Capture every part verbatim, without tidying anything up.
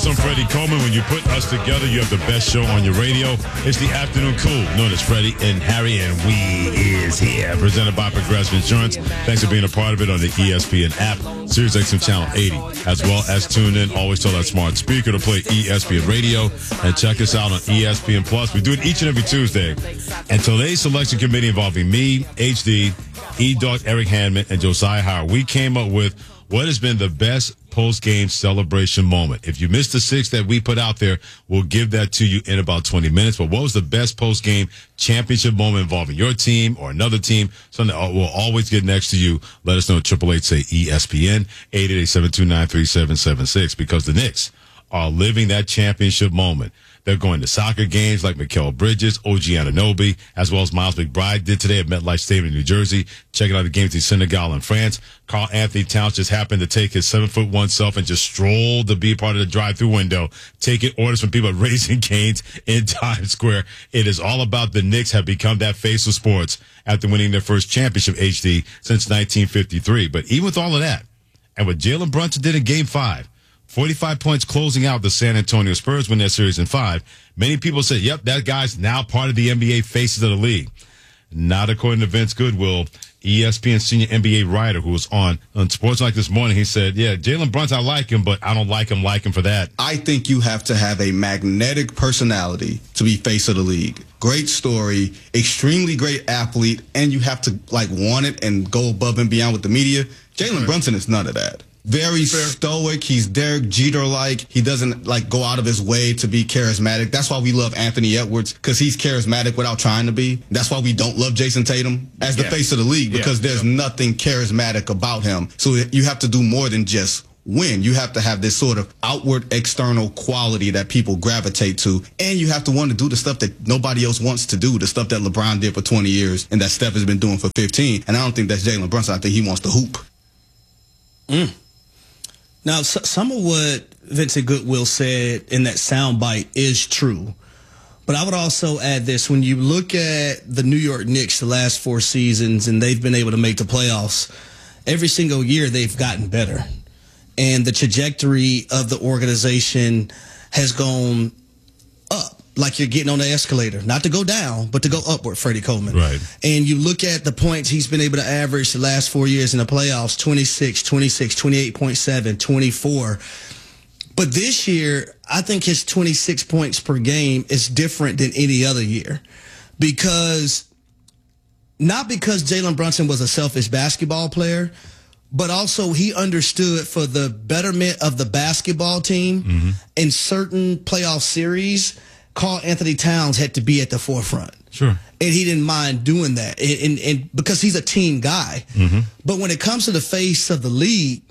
I'm Freddie Coleman. When you put us together, you have the best show on your radio. It's the Afternoon Cool, known as Freddie and Harry, and we is here. Presented by Progressive Insurance. Thanks for being a part of it on the E S P N app, Sirius X M Channel eighty, as well as tune in. Always tell that smart speaker to play E S P N Radio, and check us out on E S P N Plus. We do it each and every Tuesday. And today's selection committee involving me, H D, E-Dog, Eric Hanman, and Josiah Howard, we came up with what has been the best post-game celebration moment. If you missed the six that we put out there, we'll give that to you in about twenty minutes. But what was the best post-game championship moment involving your team or another team? Something that we'll always get next to you. Let us know at triple eight say E S P N, eight eight eight, seven two nine, three seven seven six, because the Knicks are living that championship moment. They're going to soccer games like Mikal Bridges, O G Anunoby, as well as Miles McBride did today at MetLife Stadium in New Jersey, checking out the games in Senegal and France. Karl Anthony Towns just happened to take his seven foot one self and just strolled to be part of the drive-through window, taking orders from people at Raising Cane's in Times Square. It is all about the Knicks have become that face of sports after winning their first championship, H D, since nineteen fifty-three. But even with all of that, and what Jalen Brunson did in Game five, forty-five points closing out the San Antonio Spurs win that series in five. Many people said, yep, that guy's now part of the N B A faces of the league. Not according to Vince Goodwill, E S P N senior N B A writer who was on, on Sports Like this morning. He said, yeah, Jalen Brunson, I like him, but I don't like him like him for that. I think you have to have a magnetic personality to be face of the league. Great story, extremely great athlete, and you have to like want it and go above and beyond with the media. Jalen right. Brunson is none of that. Very Fair. stoic. He's Derek Jeter-like. He doesn't like go out of his way to be charismatic. That's why we love Anthony Edwards, because he's charismatic without trying to be. That's why we don't love Jason Tatum as the yeah. face of the league, because yeah. there's yeah. nothing charismatic about him. So you have to do more than just win. You have to have this sort of outward external quality that people gravitate to, and you have to want to do the stuff that nobody else wants to do, the stuff that LeBron did for twenty years and that Steph has been doing for fifteen. And I don't think that's Jalen Brunson. I think he wants to hoop. Mm. Now, so, some of what Vincent Goodwill said in that soundbite is true. But I would also add this. When you look at the New York Knicks the last four seasons, and they've been able to make the playoffs, every single year they've gotten better. And the trajectory of the organization has gone up. Like you're getting on the escalator, not to go down, but to go upward, Freddie Coleman. Right. And you look at the points he's been able to average the last four years in the playoffs, twenty-six, twenty-six, twenty-eight point seven, twenty-four. But this year, I think his twenty-six points per game is different than any other year. Because, not because Jalen Brunson was a selfish basketball player, but also he understood for the betterment of the basketball team mm-hmm. in certain playoff series, Karl Anthony Towns had to be at the forefront. Sure. And he didn't mind doing that. And, and, and because he's a team guy. Mm-hmm. But when it comes to the face of the league,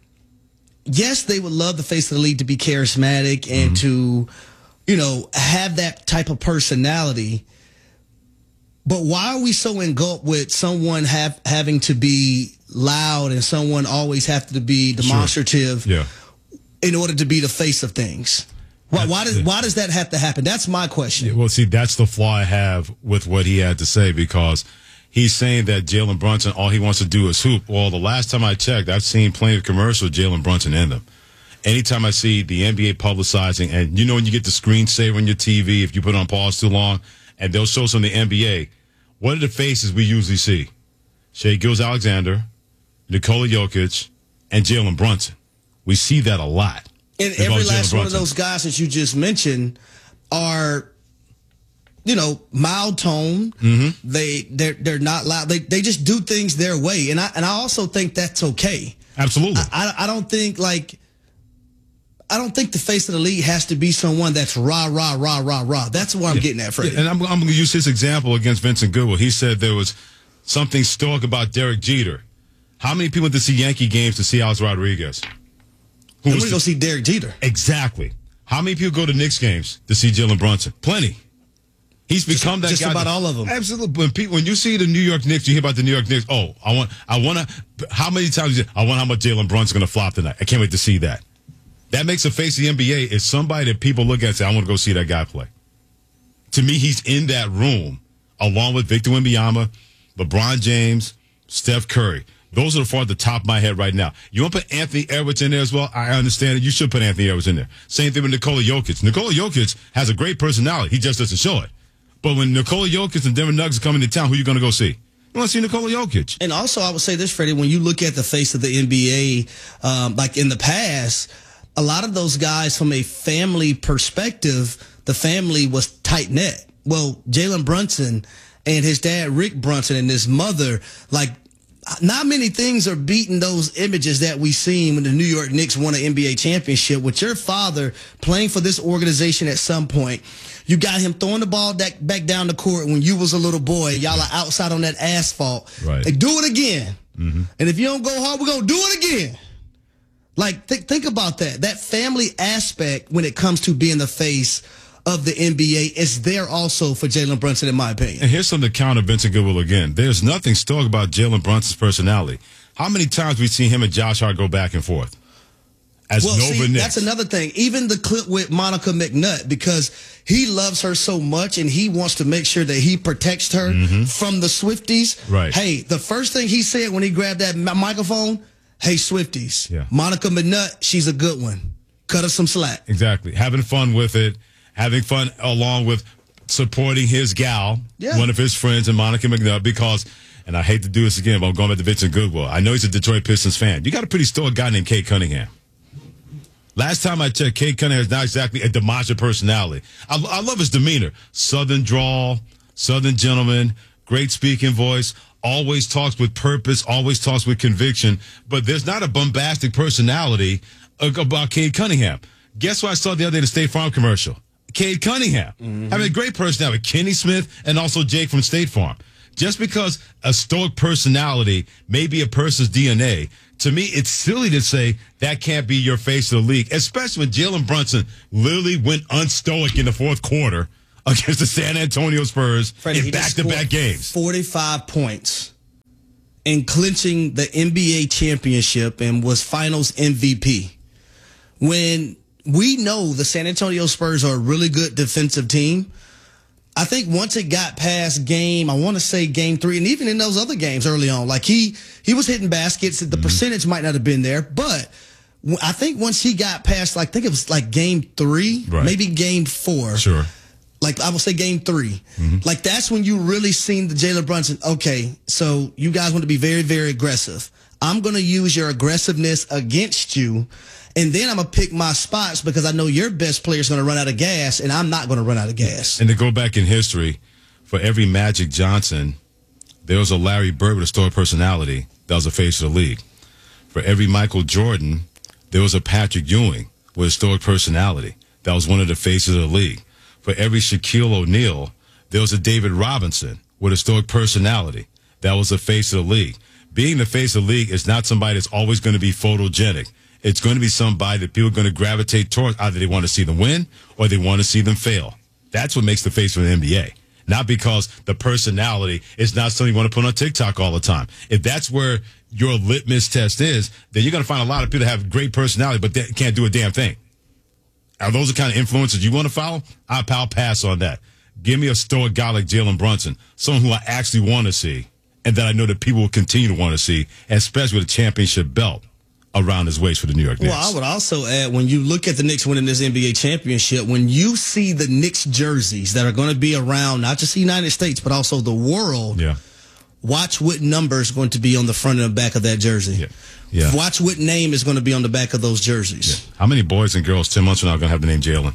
yes, they would love the face of the league to be charismatic and mm-hmm. to, you know, have that type of personality. But why are we so engulfed with someone have, having to be loud and someone always have to be demonstrative sure. yeah. in order to be the face of things? Why, why does why does that have to happen? That's my question. Yeah, well, see, that's the flaw I have with what he had to say, because he's saying that Jalen Brunson, all he wants to do is hoop. Well, the last time I checked, I've seen plenty of commercials with Jalen Brunson in them. Anytime I see the N B A publicizing, and you know when you get the screensaver on your T V, if you put it on pause too long, and they'll show some of the N B A, what are the faces we usually see? Shai Gilgeous-Alexander, Nikola Jokic, and Jalen Brunson. We see that a lot. And every last one of those guys that you just mentioned are, you know, mild tone. Mm-hmm. They they're they're not loud. They they just do things their way, and I and I also think that's okay. Absolutely. I I, I don't think like I don't think the face of the league has to be someone that's rah rah rah rah rah. That's what I'm yeah. getting at, Freddie. Yeah, and I'm I'm going to use his example against Vincent Goodwill. He said there was something stoic about Derek Jeter. How many people went to see Yankee games to see Alex Rodriguez? Who I'm going to go see Derek Jeter. Exactly. How many people go to Knicks games to see Jalen Brunson? Plenty. He's become just, that just guy. Just about that, all of them. Absolutely. When, people, when you see the New York Knicks, you hear about the New York Knicks. Oh, I want, I want to. How many times? You, I want how much Jalen Brunson's going to flop tonight. I can't wait to see that. That makes a face of the N B A is somebody that people look at and say, I want to go see that guy play. To me, he's in that room along with Victor Wembanyama, LeBron James, Steph Curry. Those are the four at the top of my head right now. You want to put Anthony Edwards in there as well? I understand it. You should put Anthony Edwards in there. Same thing with Nikola Jokic. Nikola Jokic has a great personality. He just doesn't show it. But when Nikola Jokic and Denver Nuggets are coming to town, who are you going to go see? You want to see Nikola Jokic. And also, I would say this, Freddie, when you look at the face of the N B A, um, like in the past, a lot of those guys from a family perspective, the family was tight-knit. Well, Jalen Brunson and his dad, Rick Brunson, and his mother, like, not many things are beating those images that we seen when the New York Knicks won an N B A championship. With your father playing for this organization at some point, you got him throwing the ball back, back down the court when you was a little boy. Y'all are outside on that asphalt. Right. Like, do it again. Mm-hmm. And if you don't go hard, we're going to do it again. Like, th- think about that. That family aspect when it comes to being the face of the N B A is there also for Jalen Brunson, in my opinion. And here's something to counter Vincent Goodwill again. There's nothing stoic about Jalen Brunson's personality. How many times we've seen him and Josh Hart go back and forth? As well, Nova see, Knicks. That's another thing. Even the clip with Monica McNutt, because he loves her so much and he wants to make sure that he protects her mm-hmm. from the Swifties. Right. Hey, the first thing he said when he grabbed that mi- microphone, hey, Swifties, yeah. Monica McNutt, she's a good one. Cut her some slack. Exactly. Having fun with it. Having fun along with supporting his gal, yeah. one of his friends, and Monica McNutt, because, and I hate to do this again, but I'm going back to Vincent Goodwill. I know he's a Detroit Pistons fan. You got a pretty stoic guy named Kate Cunningham. Last time I checked, Kate Cunningham is not exactly a DiMaggio personality. I, I love his demeanor. Southern drawl, Southern gentleman, great speaking voice, always talks with purpose, always talks with conviction, but there's not a bombastic personality about Kate Cunningham. Guess what I saw the other day in the State Farm commercial? Cade Cunningham. Mm-hmm. Having a great personality. Kenny Smith and also Jake from State Farm. Just because a stoic personality may be a person's D N A, to me, it's silly to say that can't be your face of the league, especially when Jalen Brunson literally went unstoic in the fourth quarter against the San Antonio Spurs Freddie, in back-to-back games. forty-five points in clinching the N B A championship and was finals M V P. When we know the San Antonio Spurs are a really good defensive team, I think once it got past game, I want to say game three, and even in those other games early on, like he he was hitting baskets. The mm-hmm. percentage might not have been there, but I think once he got past, like I think it was like game three, right. maybe game four. Sure. Like I will say game three. Mm-hmm. Like that's when you really seen the Jalen Brunson, okay, so you guys want to be very, very aggressive. I'm going to use your aggressiveness against you. And then I'm going to pick my spots because I know your best player is going to run out of gas, and I'm not going to run out of gas. And to go back in history, for every Magic Johnson, there was a Larry Bird with a stoic personality that was the face of the league. For every Michael Jordan, there was a Patrick Ewing with a stoic personality that was one of the faces of the league. For every Shaquille O'Neal, there was a David Robinson with a stoic personality that was the face of the league. Being the face of the league is not somebody that's always going to be photogenic. It's going to be somebody that people are going to gravitate towards. Either they want to see them win or they want to see them fail. That's what makes the face of the N B A. Not because the personality is not something you want to put on TikTok all the time. If that's where your litmus test is, then you're going to find a lot of people that have great personality, but they can't do a damn thing. Are those the kind of influences you want to follow? I'll pass on that. Give me a stoic guy like Jalen Brunson, someone who I actually want to see, and that I know that people will continue to want to see, especially with a championship belt around his waist for the New York Knicks. Well, I would also add, when you look at the Knicks winning this N B A championship, when you see the Knicks jerseys that are going to be around not just the United States, but also the world, yeah. watch what number is going to be on the front and the back of that jersey. Yeah. Yeah. Watch what name is going to be on the back of those jerseys. Yeah. How many boys and girls ten months from now are going to have the name Jalen?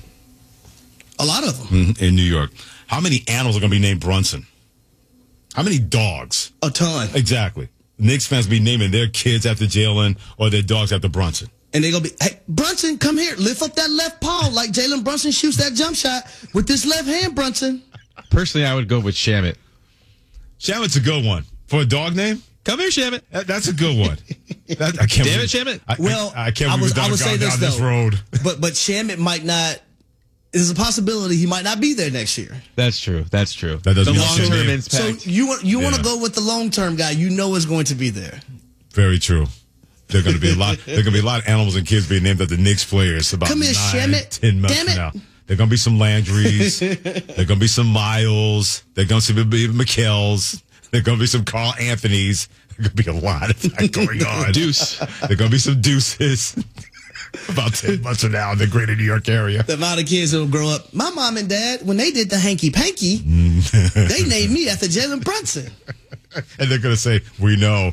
A lot of them. Mm-hmm. In New York. How many animals are going to be named Brunson? How many dogs? A ton. Exactly. Knicks fans be naming their kids after Jalen or their dogs after Brunson. And they're going to be, hey, Brunson, come here. Lift up that left paw like Jalen Brunson shoots that jump shot with this left hand, Brunson. Personally, I would go with Shamet. Shamet's a good one. For a dog name? Come here, Shamet. That, that's a good one. That, I can't Damn believe, it, Shamet. I, well, I, I can't I, believe was, I would say this, down this though, road. But, but Shamet might not. There's a possibility he might not be there next year. That's true. That's true. That doesn't the mean long-term So impact. you want you yeah. want to go with the long-term guy you know is going to be there. Very true. There are going to be a lot. There are going to be a lot of animals and kids being named after Knicks players. About Come here, nine, Shamet. ten months Damn from it. now. There are going to be some Landrys. There are going to be some Miles. There are going to be McKells. There are going to be some Carl Anthonys. There's going to be a lot of that going on. Deuce. There are going to be some deuces about ten months from now in the greater New York area. The amount of kids that will grow up. My mom and dad, when they did the hanky panky, they named me after Jalen Brunson. And they're going to say, we know.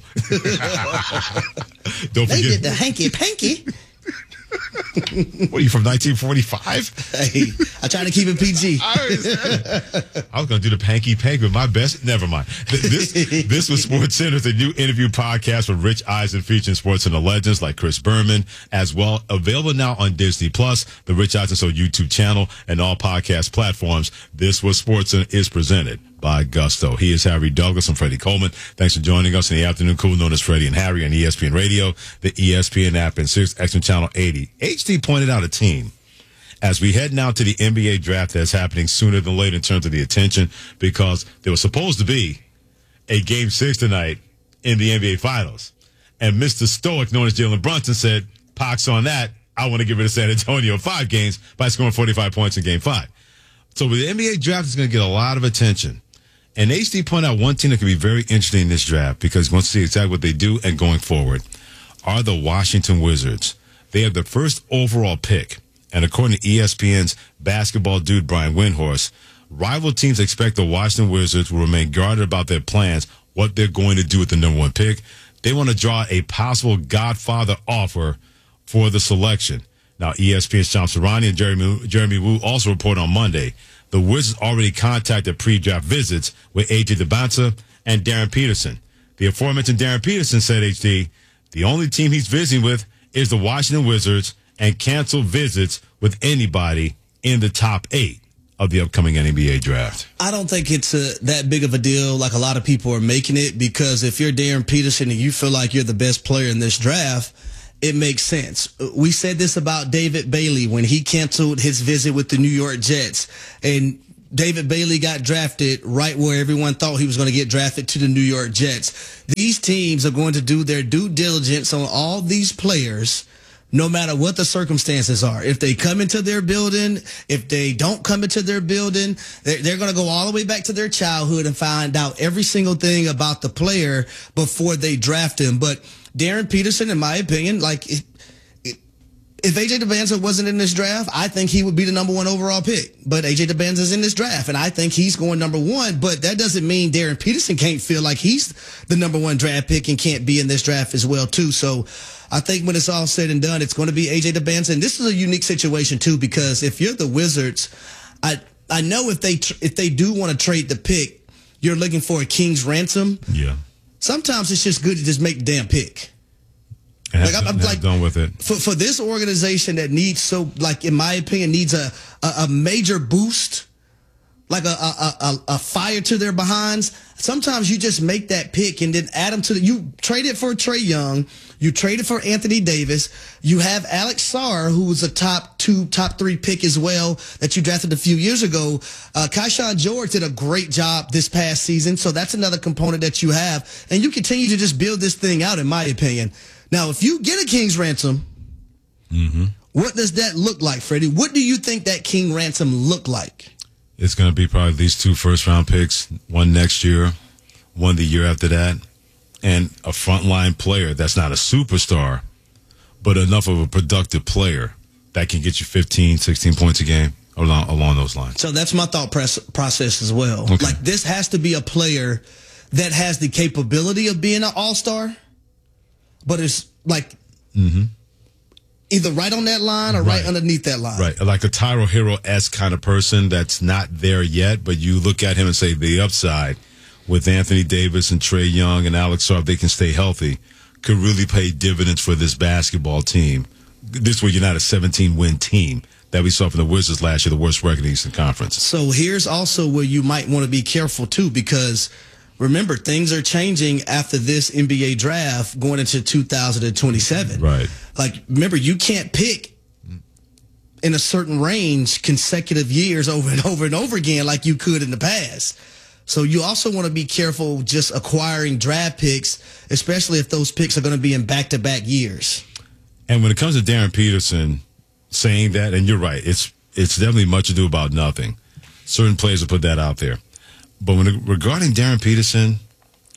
Don't They forget. did the hanky panky. What are you, from nineteen forty-five? Hey, I try to keep it P G. I understand. I was going to do the panky pank with my best. Never mind. This this was Sports Center, the new interview podcast with Rich Eisen featuring sports and the legends like Chris Berman, as well. Available now on Disney Plus, the Rich Eisen Show YouTube channel, and all podcast platforms. This was Sports Center is presented by Gusto. He is Harry Douglas and Freddie Coleman. Thanks for joining us in the afternoon cool, known as Freddie and Harry on E S P N Radio, the E S P N app, and Sirius X M Channel eighty. H D pointed out a team as we head now to the N B A draft that's happening sooner than later in terms of the attention, because there was supposed to be a game six tonight in the N B A Finals. And Mister Stoic, known as Jalen Brunson, said, pox on that. I want to get rid of San Antonio five games by scoring forty-five points in game five. So the N B A draft is going to get a lot of attention. And H D pointed out one team that could be very interesting in this draft, because he wants to see exactly what they do and going forward, are the Washington Wizards. They have the first overall pick. And according to E S P N's basketball dude, Brian Windhorst, rival teams expect the Washington Wizards will remain guarded about their plans, what they're going to do with the number one pick. They want to draw a possible Godfather offer for the selection. Now, E S P N's Shams Charania and Jeremy, Jeremy Wu also report on Monday the Wizards already contacted pre-draft visits with A J DeBanza and Darren Peterson. The aforementioned Darren Peterson said, H D, the only team he's visiting with is the Washington Wizards, and canceled visits with anybody in the top eight of the upcoming N B A draft. I don't think it's a, that big of a deal like a lot of people are making it, because if you're Darren Peterson and you feel like you're the best player in this draft, it makes sense. We said this about David Bailey when he canceled his visit with the New York Jets, and David Bailey got drafted right where everyone thought he was going to get drafted, to the New York Jets. These teams are going to do their due diligence on all these players, no matter what the circumstances are. If they come into their building, if they don't come into their building, they're, they're going to go all the way back to their childhood and find out every single thing about the player before they draft him. But Darren Peterson, in my opinion, like it, it, if A J DeBanza wasn't in this draft, I think he would be the number one overall pick. But A J DeBanza's in this draft, and I think he's going number one. But that doesn't mean Darren Peterson can't feel like he's the number one draft pick and can't be in this draft as well, too. So I think when it's all said and done, it's going to be A J DeBanza. And this is a unique situation, too, because if you're the Wizards, I I know if they tr- if they do want to trade the pick, you're looking for a king's ransom. Yeah. Sometimes it's just good to just make the damn pick. And Like, have, I'm, I'm have like, done with it. For, for this organization that needs so, like, in my opinion, needs a, a, a major boost, like a, a, a, a fire to their behinds, sometimes you just make that pick and then add them to the, you trade it for Trae Young, you trade it for Anthony Davis, you have Alex Sarr, who was a top two, top three pick as well, that you drafted a few years ago. Uh, Keyshawn George did a great job this past season, so that's another component that you have, and you continue to just build this thing out, in my opinion. Now, if you get a king's ransom, Mm-hmm. what does that look like, Freddie? What do you think that king ransom look like? It's going to be probably these two first-round picks, one next year, one the year after that, and a frontline player that's not a superstar, but enough of a productive player that can get you fifteen, sixteen points a game, along, along those lines. So that's my thought press, process as well. Okay. Like, this has to be a player that has the capability of being an all-star, but it's like Mm-hmm. either right on that line or right, Right. underneath that line. Right, like a Tyro Hero-esque kind of person that's not there yet, but you look at him and say the upside with Anthony Davis and Trae Young and Alex Sarr, if they can stay healthy, could really pay dividends for this basketball team. This way you're not a seventeen-win team that we saw from the Wizards last year, the worst record in the Eastern Conference. So here's also where you might want to be careful, too, because remember, things are changing after this N B A draft going into two thousand twenty-seven. Right. Like, remember, you can't pick in a certain range consecutive years over and over and over again like you could in the past. So you also want to be careful just acquiring draft picks, especially if those picks are going to be in back-to-back years. And when it comes to Darren Peterson saying that, and you're right, it's it's definitely much ado about nothing. Certain players will put that out there. But when regarding Darren Peterson,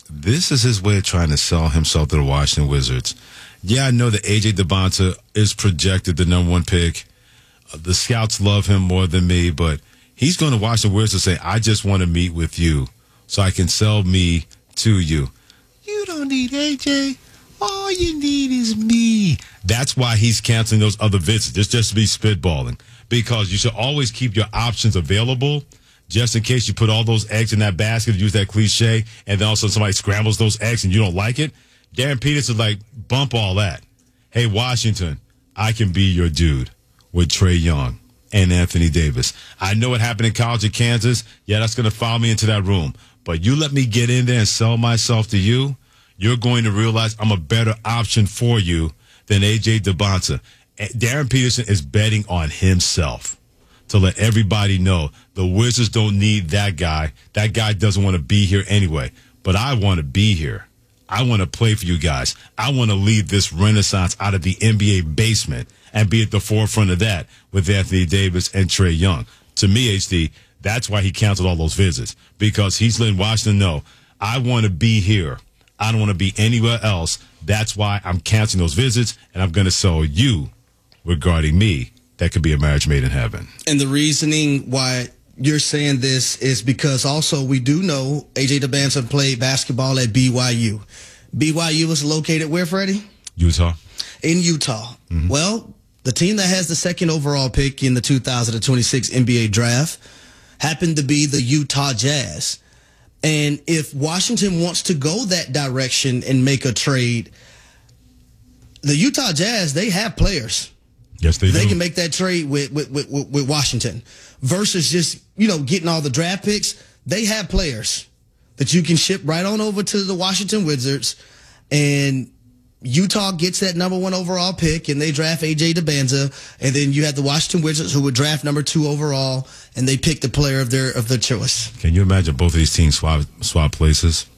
this is his way of trying to sell himself to the Washington Wizards. Yeah, I know that A J Debonta is projected the number one pick. Uh, the scouts love him more than me, but he's going to Washington Wizards to say, I just want to meet with you so I can sell me to you. You don't need A J. All you need is me. That's why he's canceling those other visits. It's just to be spitballing. Because you should always keep your options available just in case you put all those eggs in that basket, use that cliche, and then also somebody scrambles those eggs and you don't like it. Darren Peters is like, bump all that. Hey, Washington, I can be your dude with Trae Young and Anthony Davis. I know what happened in college at Kansas. Yeah, that's going to follow me into that room. But you let me get in there and sell myself to you, you're going to realize I'm a better option for you than A J Debonta. Darren Peterson is betting on himself to let everybody know the Wizards don't need that guy. That guy doesn't want to be here anyway. But I want to be here. I want to play for you guys. I want to lead this renaissance out of the N B A basement and be at the forefront of that with Anthony Davis and Trae Young. To me, H D, that's why he canceled all those visits, because he's letting Washington know, I want to be here. I don't want to be anywhere else. That's why I'm canceling those visits, and I'm going to sell you regarding me. That could be a marriage made in heaven. And the reasoning why you're saying this is because also we do know A J Debonta played basketball at B Y U. B Y U is located where, Freddie? Utah. In Utah. Mm-hmm. Well, the team that has the second overall pick in the two thousand twenty-six N B A draft happened to be the Utah Jazz. And if Washington wants to go that direction and make a trade, the Utah Jazz, they have players. Yes, they, they do. They can make that trade with, with, with, with Washington versus just, you know, getting all the draft picks. They have players that you can ship right on over to the Washington Wizards, and Utah gets that number one overall pick, and they draft A J Debonta, and then you have the Washington Wizards who would draft number two overall, and they pick the player of their of their choice. Can you imagine both of these teams swap swap places?